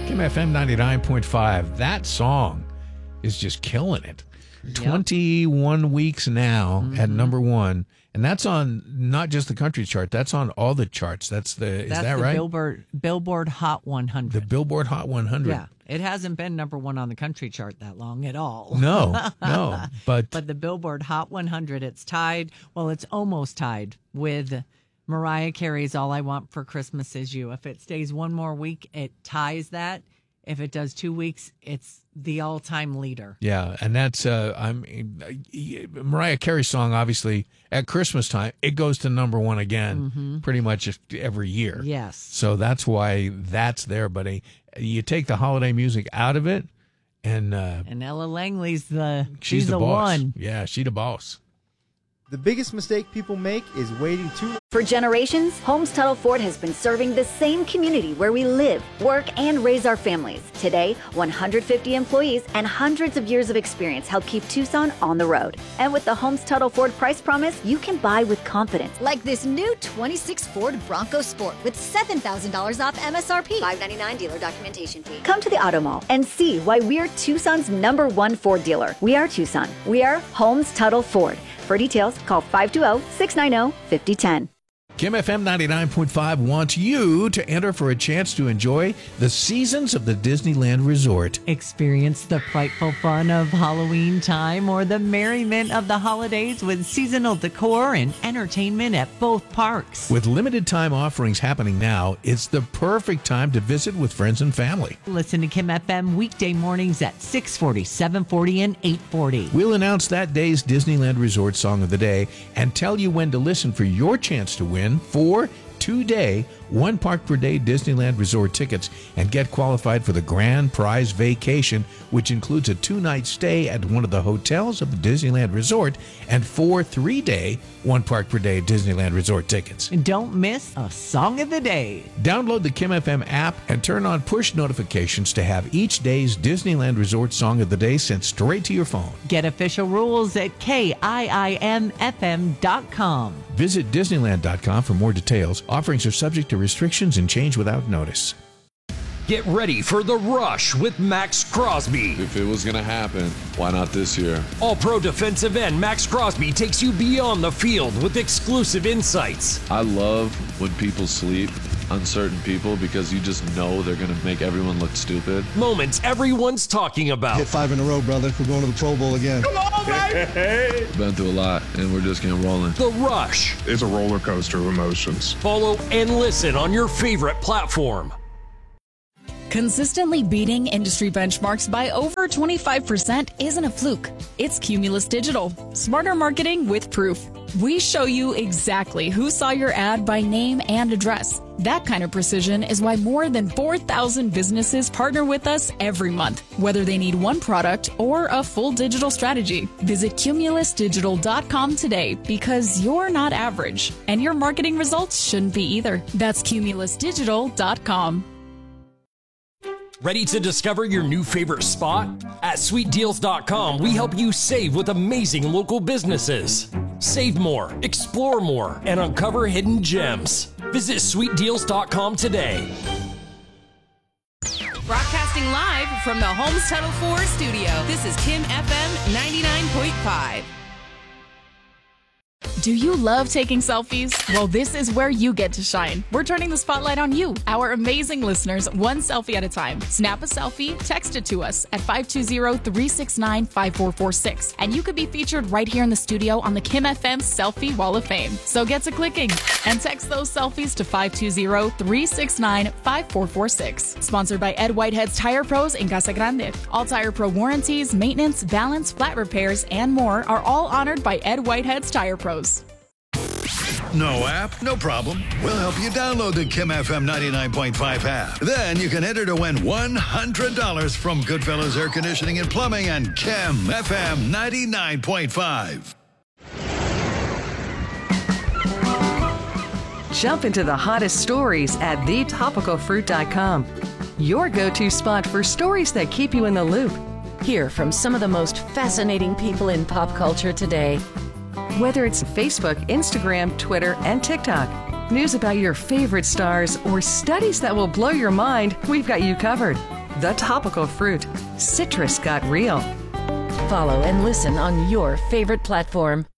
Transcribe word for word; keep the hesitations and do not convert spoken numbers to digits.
Kim F M ninety-nine point five. That song is just killing it. Yep. twenty-one weeks now mm-hmm. at number one. And that's on not just the country chart. That's on all the charts. That's the, is that's that the right? Billboard, Billboard Hot one hundred. The Billboard Hot one hundred. Yeah. It hasn't been number one on the country chart that long at all. No, no. But, but the Billboard Hot one hundred, it's tied. Well, it's almost tied with Mariah Carey's All I Want for Christmas Is You. If it stays one more week, it ties that. If it does two weeks, it's the all-time leader. Yeah, and that's uh, I'm Mariah Carey's song. Obviously, at Christmas time, it goes to number one again, mm-hmm. pretty much every year. Yes. So that's why that's there. But a, you take the holiday music out of it, and uh, and Ella Langley's the she's, she's the, the boss. one. Yeah, she the boss. The biggest mistake people make is waiting too. For generations, Holmes Tuttle Ford has been serving the same community where we live, work, and raise our families. Today, one hundred fifty employees and hundreds of years of experience help keep Tucson on the road. And with the Holmes Tuttle Ford price promise, you can buy with confidence. Like this new twenty-six Ford Bronco Sport with seven thousand dollars off M S R P. five ninety-nine dealer documentation fee. Come to the Auto Mall and see why we're Tucson's number one Ford dealer. We are Tucson. We are Holmes Tuttle Ford. For details, call five two zero, six nine zero, five zero one zero. Kim F M ninety-nine point five wants you to enter for a chance to enjoy the seasons of the Disneyland Resort. Experience the frightful fun of Halloween time or the merriment of the holidays with seasonal decor and entertainment at both parks. With limited time offerings happening now, it's the perfect time to visit with friends and family. Listen to Kim F M weekday mornings at six forty, seven forty, and eight forty. We'll announce that day's Disneyland Resort Song of the Day and tell you when to listen for your chance to win four two-day, one park per day Disneyland Resort tickets and get qualified for the grand prize vacation, which includes a two-night stay at one of the hotels of the Disneyland Resort and four three-day, one park per day Disneyland Resort tickets. And don't miss a Song of the Day. Download the Kim F M app and turn on push notifications to have each day's Disneyland Resort Song of the Day sent straight to your phone. Get official rules at K I I M F M dot com. Visit Disneyland dot com for more details. Offerings are subject to restrictions and change without notice. Get ready for The Rush with Max Crosby. If it was going to happen, why not this year? All-pro defensive end Max Crosby takes you beyond the field with exclusive insights. I love when people sleep, uncertain people, because you just know they're going to make everyone look stupid. Moments everyone's talking about. Hit five in a row, brother. We're going to the Pro Bowl again. Come on, baby! Been through a lot, and we're just getting rolling. The Rush. It's a roller coaster of emotions. Follow and listen on your favorite platform. Consistently beating industry benchmarks by over twenty-five percent isn't a fluke. It's Cumulus Digital. Smarter marketing with proof. We show you exactly who saw your ad by name and address. That kind of precision is why more than four thousand businesses partner with us every month, whether they need one product or a full digital strategy. Visit Cumulus Digital dot com today because you're not average, and your marketing results shouldn't be either. That's Cumulus Digital dot com. Ready to discover your new favorite spot? At Sweet Deals dot com, we help you save with amazing local businesses. Save more, explore more, and uncover hidden gems. Visit Sweet Deals dot com today. Broadcasting live from the Holmes Tuttle Ford studio, this is Kim F M ninety-nine point five. Do you love taking selfies? Well, this is where you get to shine. We're turning the spotlight on you, our amazing listeners, one selfie at a time. Snap a selfie, text it to us at five two zero, three six nine, five four four six, and you could be featured right here in the studio on the Kim F M Selfie Wall of Fame. So get to clicking and text those selfies to five two zero, three six nine, five four four six. Sponsored by Ed Whitehead's Tire Pros in Casa Grande. All Tire Pro warranties, maintenance, balance, flat repairs, and more are all honored by Ed Whitehead's Tire Pros. No app? No problem. We'll help you download the Kim F M ninety-nine point five app. Then you can enter to win one hundred dollars from Goodfellas Air Conditioning and Plumbing and Kim F M ninety-nine point five. Jump into the hottest stories at the topical fruit dot com. Your go-to spot for stories that keep you in the loop. Hear from some of the most fascinating people in pop culture today. Whether it's Facebook, Instagram, Twitter, and TikTok, news about your favorite stars, or studies that will blow your mind, we've got you covered. The Topical Fruit. Citrus got real. Follow and listen on your favorite platform.